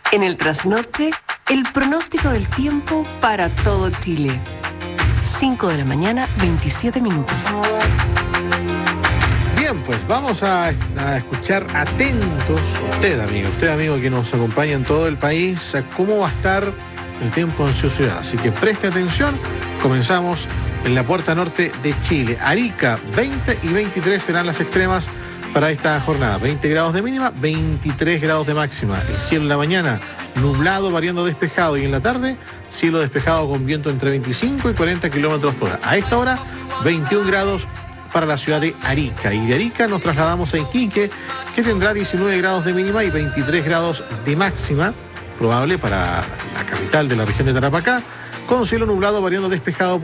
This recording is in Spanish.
En el trasnoche, el pronóstico del tiempo para todo Chile. 5 de la mañana, 27 minutos. Bien, pues vamos a escuchar atentos, usted amigo que nos acompaña en todo el país, a cómo va a estar el tiempo en su ciudad. Así que preste atención, comenzamos en la puerta norte de Chile. Arica, 20 y 23 serán las extremas para esta jornada. 20 grados de mínima, 23 grados de máxima. El cielo en la mañana nublado, variando despejado, y en la tarde cielo despejado con viento entre 25 y 40 kilómetros por hora. A esta hora, 21 grados para la ciudad de Arica. Y de Arica nos trasladamos a Iquique, que tendrá 19 grados de mínima y 23 grados de máxima, probable para la capital de la región de Tarapacá, con cielo nublado, variando despejado